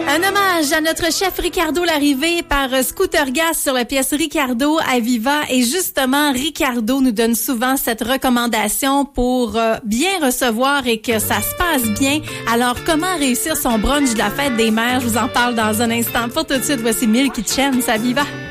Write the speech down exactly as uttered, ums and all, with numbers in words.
Un hommage à notre chef Ricardo Larrivée par Scooter Gas sur la pièce Ricardo à Viva. Et justement, Ricardo nous donne souvent cette recommandation pour euh, bien recevoir et que ça se passe bien. Alors, comment réussir son brunch de la fête des mères? Je vous en parle dans un instant. Pour tout de suite, voici Milky Chance à Viva.